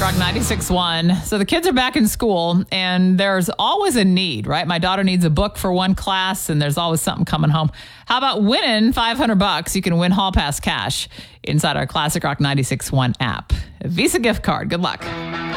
Rock 96.1. So the kids are back in school, and there's always a need, right? My daughter needs a book for one class, and there's always something coming home. How about winning $500? You can win Hall Pass cash inside our Classic Rock 96.1 app. A Visa gift card. Good luck.